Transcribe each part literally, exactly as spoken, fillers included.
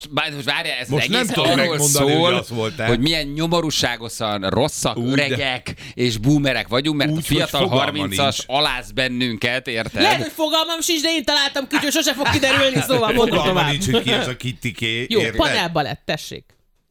Bár most várjál, ez most az nem egész tudom arról megmondani, szól, hogy az volt-e. hogy milyen nyomorúságosan rosszak, Úgy, öregek de... és boomerek vagyunk, mert úgy, a fiatal hogy harmincas nincs. aláz bennünket, érted? Lehet, hogy fogalmam sincs, de én találtam ki, hogy sose fog kiderülni, szóval mondom Fogalma tovább. nincs, hogy ki ez a Kittiké. Jó, érted? panelbalett, tessék.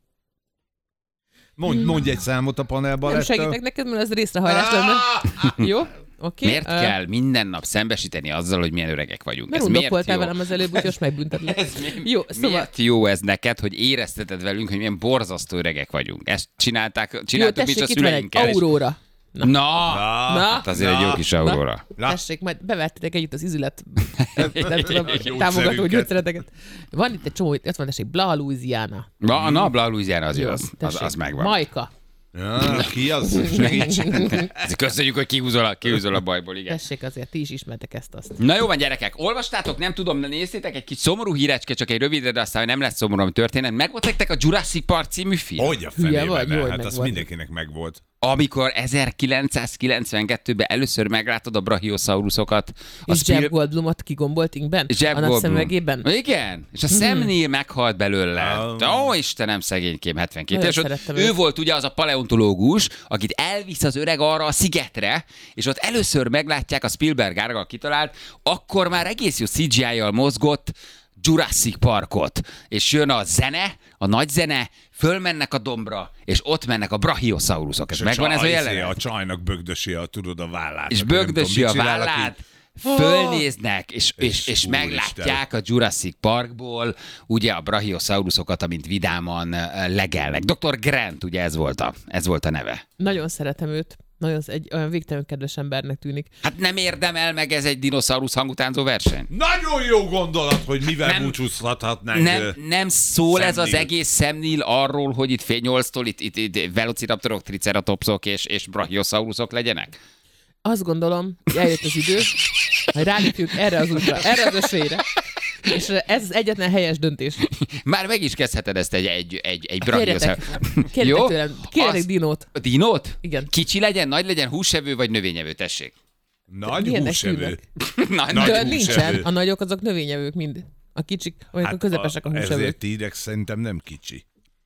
Mondj, mondj egy számot a Nem panelbalettől. segítek neked, mert az részrehajlás lenne. Jó? Oké. Miért uh, kell minden nap szembesíteni azzal, hogy milyen öregek vagyunk? Mert Ez undok miért voltál jó? velem az előbb, úgyhogy most megbüntetlek. Ez mi, Jó, szóval... Miért jó ez neked, hogy érezteted velünk, hogy milyen borzasztó öregek vagyunk? Ezt csinálták, Jó, csináltuk mi is a tessék, itt van egy szüleinkkel. is. Aurora. Na, Na. hát azért egy jó kis Aurora. Na. Tessék, majd bevettétek együtt az izület, nem tudom, Gyógyszerünket. támogató gyógyszereteket. Van itt egy csomó, ott van, tessék, Bla Louisiana. Na, na, Bla Louisiana az Jó, igaz. Az, tessék. az megvan. Majka. Ja, ki az? Segíts. Köszönjük, hogy kihúzol a, kihúzol a bajból, igen. Tessék, azért ti is ismertek ezt azt. Na jó van, gyerekek, olvastátok, nem tudom, de nézzétek, egy kis szomorú hírecske, csak egy rövidre, de aztán nem lesz szomorú, ami történet. Megvolt nektek a Jurassic Park című film? Hogy a Hülye fenében, vagy? ne? Jó, hogy Hát az megvolt. mindenkinek megvolt. Amikor ezerkilencszázkilencvenkettőben először meglátod a brachiosauruszokat. A És Spiel- Jeff Goldblumot kigombolt inkben? Jeff A Goldblum. napszemüvegében? Igen, és a Sam Neill meghalt belőle. Oh. Ó, Istenem, szegénykém, hetvenkét Nagyon és ott szerettem ő őt. volt ugye az a paleontológus, akit elvisz az öreg arra a szigetre, és ott először meglátják, a Spielberg Árgal kitalált, akkor már egész jó cé gé í-jal mozgott Jurassic Parkot, és jön a zene, a nagy zene, fölmennek a dombra, és ott mennek a brachiosaurusok. Ez megvan ez a jelenet? A csajnak bögdösi a, tudod, a vállát. És Akkor nem bögdösi tudom, a mit csinál, vállát, aki- fölnéznek, és, és, És és úristen. meglátják a Jurassic Parkból ugye a brachiosaurusokat, amint vidáman eh, legelnek. doktor Grant, ugye ez volt a, ez volt a neve. Nagyon szeretem őt. Nagyon egy olyan végtelenül kedves embernek tűnik. Hát nem érdemel meg ez egy dinoszaurusz hangutánzó verseny? Nagyon jó gondolat, hogy mivel Nem- búcsúzhathatnánk. Nem, ö, nem szól Sam ez az Neill. egész Sam Neill arról, hogy itt fél nyolctól itt, itt, itt velociraptorok, triceratopsok és, és brachiosaurusok legyenek? Azt gondolom, hogy eljött az idő, hogy rálépjünk erre az útra, erre az esélyre. És ez az egyetlen helyes döntés. Már meg is kezdheted ezt egy, egy, egy, egy brachiosaurus. Kérjetek, kérjetek tőlem, kérjetek Az- dinót. Dinót? Igen. Kicsi legyen, nagy legyen, húsevő vagy növényevő, tessék. Nagy Milyennek húsevő. tűnnek? Nagy, Nagy De húsevő. nincsen, a nagyok azok növényevők mind. A kicsik, vagy hát a közepesek a húsevők. Ezért T-rex szerintem nem kicsi.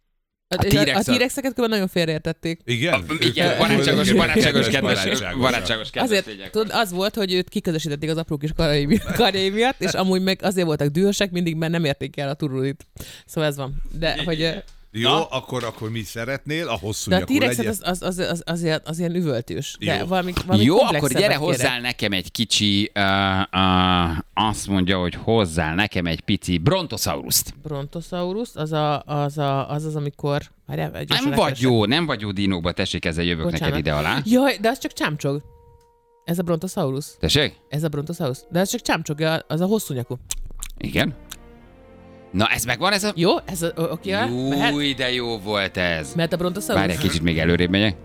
A, A T-rex a, a a- T-rexeket különben nagyon félreértették. Igen? Igen, Ők- barátságos, ők- barátságos, kedves, kedves, barátságos. barátságos, kedves Azért lények. tudod, az volt, hogy őt kiközösítették az apró kis karjai mi- karjai miatt, és amúgy meg azért voltak dühösek mindig, mert nem érték el a turulit. Szóval ez van. De hogy... ö, Jó, Na? akkor, akkor mi szeretnél? A hosszú De a nyakú T-rexet legyen? az, az, az, az, az, ilyen, az ilyen üvöltős. De Jó. valami, valami Jó, akkor komplexebbet gyere kérek. hozzál nekem egy kicsi, uh, uh, azt mondja, hogy hozzál nekem egy pici brontosauruszt. Brontosaurus, az a, az, a, az, az amikor... Várjál, Nem gyorsan vagy elkeresek. jó, nem vagy jó dinókba, tessék, ezzel jövök Bocsánat. neked ide alá. Jaj, de az csak csámcsog. Ez a Brontosaurus. Tessék? Ez a Brontosaurus. De ez csak csámcsog, az a hosszú nyakú. Igen. Na, ez megvan, ez a... Jó? Ez a, o- oké, mehet? Júj, de jó volt ez. Mehet a Brontosaurus? Várj egy kicsit, még előrébb megyek.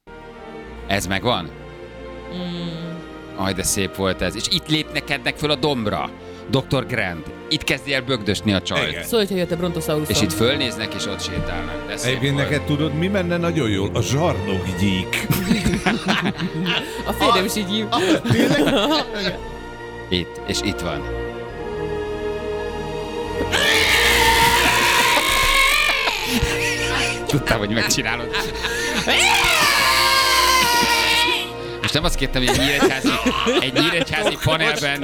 Ez megvan? Mm, Aj, de szép volt ez. És itt lépnekednek föl a dombra. doktor Grant. Itt kezdi el bögdösni a csajt. Igen. szólj, hogy jött a Brontosaurus. És itt fölnéznek, és ott sétálnak. De szép Egyébként volt. neked tudod, mi menne nagyon jól? A zsarnokgyík. A férjem is így hív. Itt, és itt van. Tudtam, hogy megcsinálod. Most nem azt kértem, hogy egy nyíregyházi, egy nyíregyházi panelben...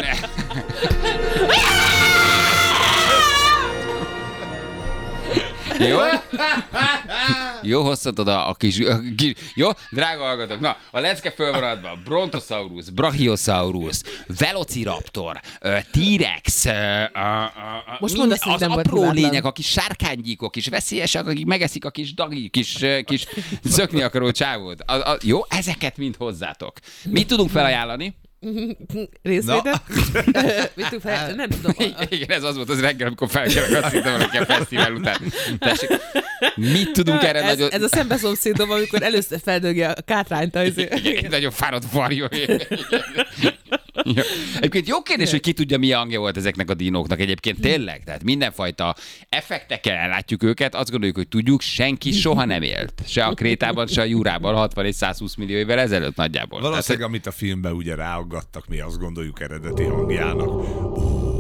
Jó? Jó, hoztad oda a kis, a kis... Jó, drága hallgatók. Na, a lecke föl van adva. Brontosaurus, Brachiosaurus, Velociraptor, ö, T-rex, ö, a, a, a, Most mind- mondd azt, hogy az nem volt apró hibátlan. lények, a kis sárkánygyíkok, is veszélyesek, akik megeszik a kis dagi, kis, ö, kis zökni akaró csávót. A, a, jó, ezeket mind hozzátok. Mit tudunk felajánlani? Részvétet? Mit tudunk fel? Nem tudom. Igen, ez az volt az reggel, amikor felkelek, azt hittem valaki a fesztivál után. Tessék, mit tudunk erre ez, nagyon... ez a szembeszomszédom, amikor először feldögje a kátrányt. Az... Egy nagyon fáradt varjú. Ja. Egyébként jó kérdés, hogy ki tudja, milyen hangja volt ezeknek a dinóknak. Egyébként tényleg, tehát mindenfajta effektekkel ellátjuk őket, azt gondoljuk, hogy tudjuk, senki soha nem élt. Se a Krétában, se a Jurában, hatvan és százhúsz millió évvel ezelőtt nagyjából. Valószínűleg, Tehát, amit a filmben ugye ráaggattak, mi azt gondoljuk eredeti hangjának. Ó,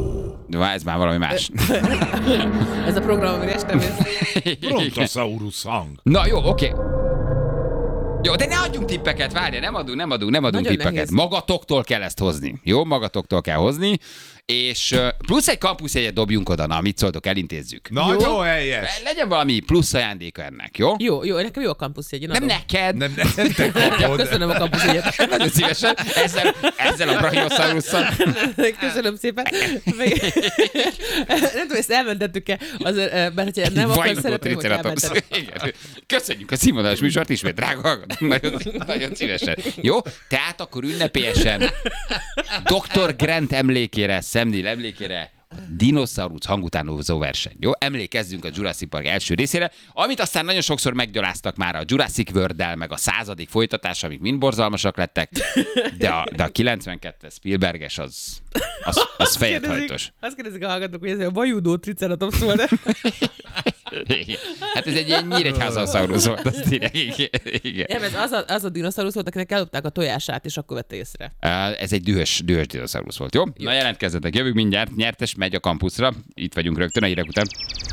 De ez már valami más. Ez a program, amire este mész. Brontosaurus hang. Na jó, oké. Jó, de ne adjunk tippeket, várj, nem adunk, nem adunk, nem adunk Nagyon tippeket. nehéz. Magatoktól kell ezt hozni. Jó, magatoktól kell hozni. És uh, plusz egy kampuszjegyet dobjunk oda, na, mit szóltok, elintézzük. Nagyon helyes. Legyen valami plusz ajándéka ennek, jó? Jó, jó, nekem jó a kampuszjegy. én Nem adom. neked. Nem, nem, te kapod. Köszönöm a kampuszjegyet. Nagyon szívesen. Ezzel, ezzel a Brachiosaurus-szal. Köszönöm szépen. Meg... nem tudom, ezt elmentettük-e, azért, mert hogyha nem, akkor Vajlogó szeretném, hogy triceratops. elmentettük. Igen. Köszönjük a színvonalas műsort ismét, drága hallgatók. Nagyon, nagyon szívesen. Jó? Tehát akkor ünnepélyesen doktor Grant emlékére, Sam Neill emlékére dinoszaurusz hangutánozó verseny. Jó? Emlékezzünk a Jurassic Park első részére, amit aztán nagyon sokszor meggyaláztak már a Jurassic World-del, meg a századik folytatás, amik mind borzalmasak lettek, de a, de a kilencvenkettes Spielberges az, az, az fejet hajtos. Azt kérdezik a hallgatók, hogy ez a vajúdó triceratops volt. Hát ez egy ilyen nyíregyházasaurus volt, azt írják. Igen. Nem, ez az a, az a dinoszaurusz volt, akinek ellopták a tojását, és akkor vette észre. Ez egy dühös, dühös dinoszaurusz volt, jó? jó? Na jelentkezzetek, jövünk mindjárt, nyertes megy a kampuszra, itt vagyunk rögtön a hírek után.